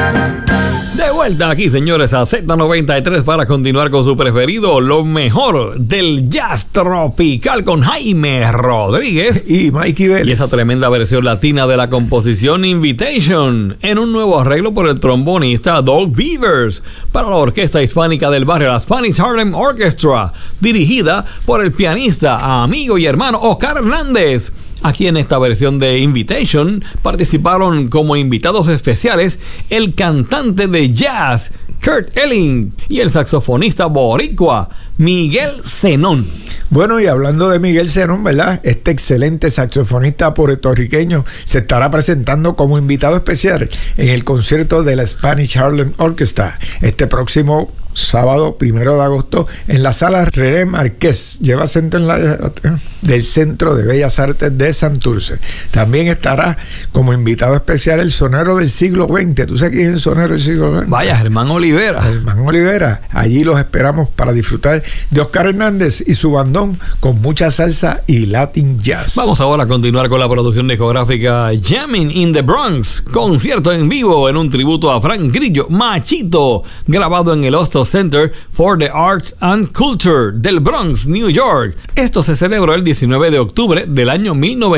De vuelta aquí, señores, a Z93 para continuar con su preferido, lo mejor del jazz tropical con Jaime Rodríguez y Mikey Vélez. Y esa tremenda versión latina de la composición Invitation en un nuevo arreglo por el trombonista Doug Beavers para la orquesta hispánica del barrio, la Spanish Harlem Orchestra, dirigida por el pianista, amigo y hermano Oscar Hernández. Aquí en esta versión de Invitation participaron como invitados especiales el cantante de jazz Kurt Elling y el saxofonista boricua Miguel Zenón. Bueno, y hablando de Miguel Zenón, ¿verdad? Este excelente saxofonista puertorriqueño se estará presentando como invitado especial en el concierto de la Spanish Harlem Orchestra este próximo sábado 1 de agosto en la sala René Márquez, lleva centro en del Centro de Bellas Artes de Santurce. También estará como invitado especial el sonero del siglo XX. ¿Tú sabes quién es el sonero del siglo XX? Vaya, Germán Olivera. Germán Olivera. Allí los esperamos para disfrutar de Oscar Hernández y su bandón con mucha salsa y Latin jazz. Vamos ahora a continuar con la producción discográfica Jamming in the Bronx, concierto en vivo en un tributo a Frank Grillo, Machito, grabado en el Hostos Center for the Arts and Culture del Bronx, New York. Esto se celebró el 19 de octubre del año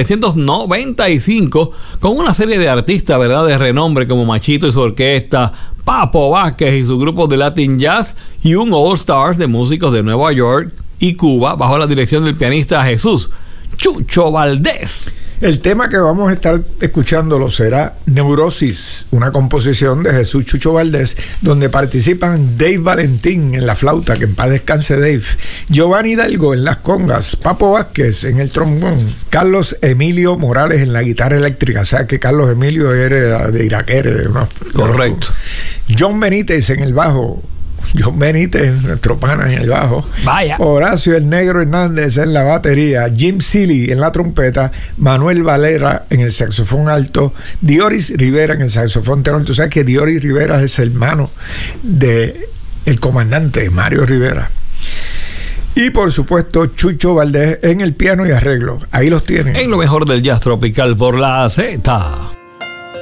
1995 con una serie de artistas, ¿verdad?, de renombre como Machito y su orquesta, Papo Vázquez y su grupo de Latin Jazz y un All Stars de músicos de Nueva York y Cuba bajo la dirección del pianista Jesús Chucho Valdés. El tema que vamos a estar escuchándolo será Neurosis, una composición de Jesús Chucho Valdés, donde participan Dave Valentín en la flauta, que en paz descanse Dave, Giovanni Hidalgo en las congas, Papo Vázquez en el trombón, Carlos Emilio Morales en la guitarra eléctrica. O sea que Carlos Emilio era de Iraquere, ¿no? Correcto. John Benítez en el bajo, John Benítez, nuestro pana en el bajo. Vaya. Horacio el Negro Hernández en la batería, Jim Seeley en la trompeta, Manuel Valera en el saxofón alto, Dioris Rivera en el saxofón tenor. Tú sabes que Dioris Rivera es hermano de el comandante Mario Rivera. Y por supuesto Chucho Valdés en el piano y arreglo. Ahí los tienen. En lo mejor del jazz tropical por la Z.